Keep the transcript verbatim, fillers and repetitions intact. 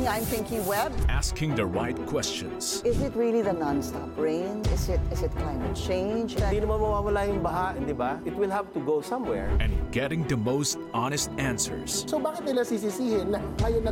morning, I'm Pinky Webb. Asking the right questions. Is it really the non-stop rain? Is it is it climate change? Hindi naman mawawala yung baha, di ba? It will have to go somewhere. And getting the most honest answers. So bakit nila sisisihin na ngayon na